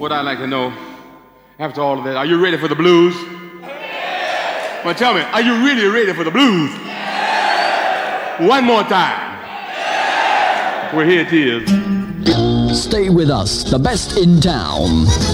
what I'd like to know, after all of that, are you ready for the blues? Well, tell me, are you really ready for the blues? One more time. Well, here it is. Stay with us, the best in town.